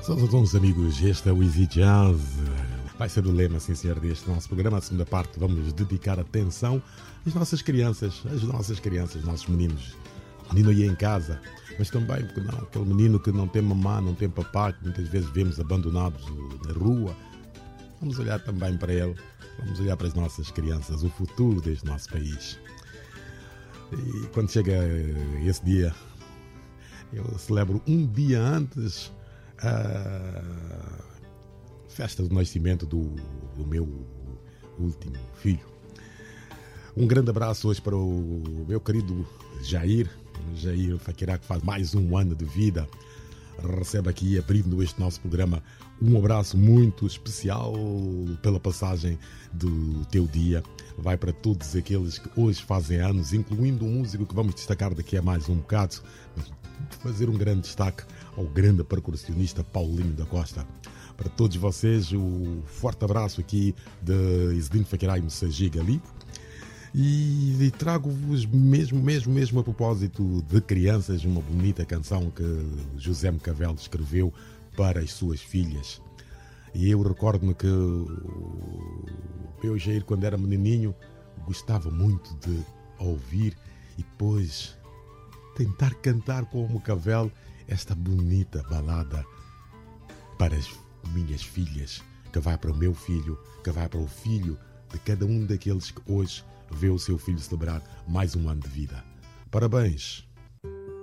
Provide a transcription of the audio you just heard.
Saudações amigos, este é o Easy Jazz. Vai ser o lema, sim senhor, deste nosso programa. A segunda parte vamos dedicar atenção às nossas crianças, nossos meninos. O menino aí em casa, mas também, porque não, aquele menino que não tem mamã, não tem papá, que muitas vezes vemos abandonados na rua. Vamos olhar também para ele, vamos olhar para as nossas crianças, o futuro deste nosso país. E quando chega esse dia, eu celebro um dia antes a festa do nascimento do meu último filho. Um grande abraço hoje para o meu querido Jair Faquirá, que faz mais um ano de vida. Recebe aqui, abrindo este nosso programa, um abraço muito especial pela passagem do teu dia. Vai para todos aqueles que hoje fazem anos, incluindo um músico que vamos destacar daqui a mais um bocado. Fazer um grande destaque ao grande percussionista Paulinho da Costa. Para todos vocês, um forte abraço aqui de Isidino Faquirá e Moçaji Gali. E trago-vos mesmo a propósito de crianças, uma bonita canção que José Mcavelo escreveu para as suas filhas. E eu recordo-me que o meu Jair, quando era menininho, gostava muito de ouvir e depois tentar cantar com o Mcavelo esta bonita balada para as minhas filhas, que vai para o meu filho, que vai para o filho de cada um daqueles que hoje vê o seu filho celebrar mais um ano de vida. Parabéns!